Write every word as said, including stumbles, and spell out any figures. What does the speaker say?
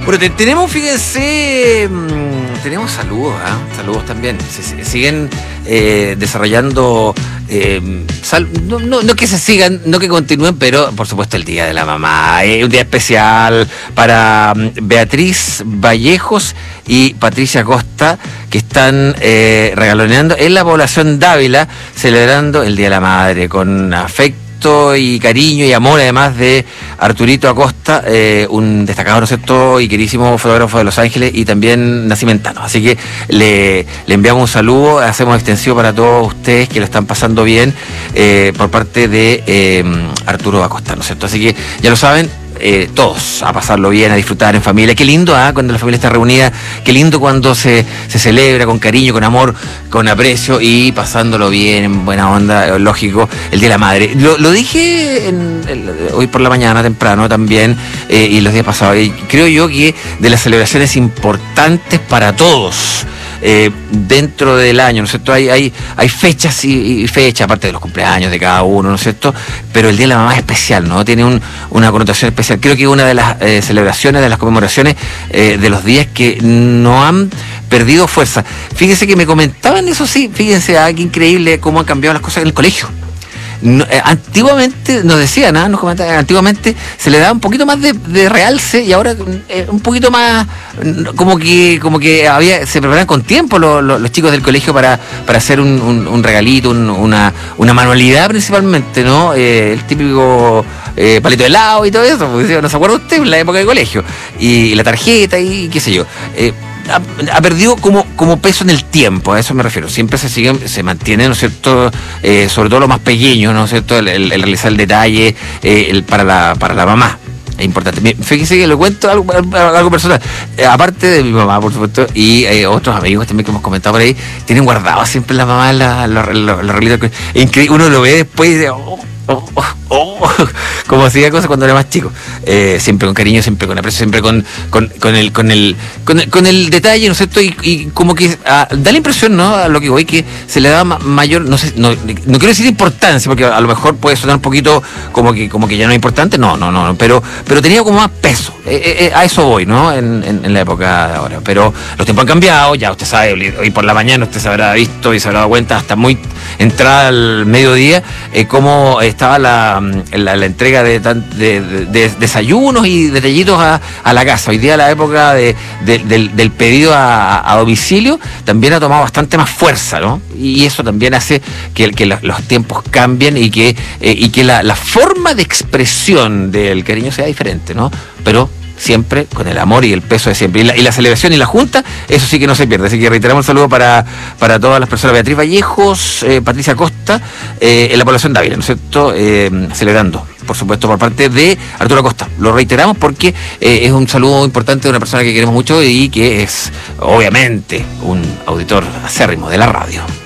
Bueno, te, tenemos, fíjense, mmm, tenemos saludos, ¿eh? Saludos también. Se, se siguen eh, desarrollando, eh, sal, no, no, no que se sigan, no que continúen, pero por supuesto el Día de la Mamá. Eh, un día especial para um, Beatriz Vallejos y Patricia Costa, que están eh, regaloneando en la población Dávila, celebrando el Día de la Madre con afecto y cariño y amor, además de Arturito Acosta, eh, un destacado, ¿no es cierto?, y queridísimo fotógrafo de Los Ángeles y también nacimentano. Así que le, le enviamos un saludo, hacemos extensivo para todos ustedes que lo están pasando bien, eh, por parte de eh, Arturo Acosta, ¿no es cierto? Así que ya lo saben, Eh, todos a pasarlo bien, a disfrutar en familia. Qué lindo, ¿eh? Cuando la familia está reunida, qué lindo cuando se, se celebra con cariño, con amor, con aprecio y pasándolo bien, en buena onda, lógico, el Día de la Madre. Lo, lo dije en, el, hoy por la mañana temprano también, eh, y los días pasados, y creo yo que de las celebraciones importantes para todos, Eh, dentro del año, ¿no es cierto? Hay, hay, hay fechas y, y fechas, aparte de los cumpleaños de cada uno, ¿no es cierto? Pero el Día de la Mamá es especial, ¿no? Tiene un, una connotación especial. Creo que una de las eh, celebraciones, de las conmemoraciones eh, de los días que no han perdido fuerza. Fíjense que me comentaban eso, sí, fíjense, ah, qué increíble cómo han cambiado las cosas en el colegio. No, eh, antiguamente, nos decían, ¿eh? nos comentaban, antiguamente se le daba un poquito más de, de realce y ahora eh, un poquito más, como que como que había se preparaban con tiempo los, los, los chicos del colegio para, para hacer un, un, un regalito, un, una, una manualidad principalmente, ¿no? Eh, el típico eh, palito de helado y todo eso, porque, ¿no se acuerda usted? En la época de colegio. Y, y la tarjeta y qué sé yo. Eh, Ha, ha perdido como, como peso en el tiempo, a eso me refiero. Siempre se siguen, se mantiene, ¿no es cierto?, eh, sobre todo lo más pequeño, ¿no es cierto?, el, el, el realizar el detalle eh, el, para la para la mamá. Es importante. Fíjense que le cuento algo, algo personal. Eh, aparte de mi mamá, por supuesto, y eh, otros amigos también que hemos comentado por ahí, tienen guardado siempre la mamá la, la, la, la realidad. Increíble. Uno lo ve después y dice, oh, oh, oh, oh, como hacía cosas cuando era más chico. Eh, siempre con cariño, siempre con aprecio, siempre con, con, con el con el con el, con el detalle, ¿no es cierto? Y, y como que ah, da la impresión, ¿no?, a lo que voy, que se le da ma- mayor, no sé, no, no quiero decir importancia, porque a lo mejor puede sonar un poquito como que como que ya no es importante, no, no, no, pero pero tenía como más peso. Eh, eh, a eso voy, ¿no? En, en, en la época de ahora. Pero los tiempos han cambiado, ya usted sabe, hoy por la mañana usted se habrá visto y se habrá dado cuenta hasta muy entrada al mediodía, eh, cómo estaba la, la, la entrega de, de, de, de desayunos y detallitos a, a la casa. Hoy día la época de, de, del, del pedido a, a domicilio también ha tomado bastante más fuerza, ¿no? Y eso también hace que, que los tiempos cambien y que, eh, y que la, la forma de expresión del cariño sea diferente, ¿no? Pero siempre con el amor y el peso de siempre. Y la, y la celebración y la junta, eso sí que no se pierde. Así que reiteramos el saludo para, para todas las personas. Beatriz Vallejos, eh, Patricia Costa, eh, en la población Dávila, ¿no es cierto? Eh, celebrando, por supuesto, por parte de Arturo Acosta. Lo reiteramos porque eh, es un saludo importante de una persona que queremos mucho y que es, obviamente, un auditor acérrimo de la radio.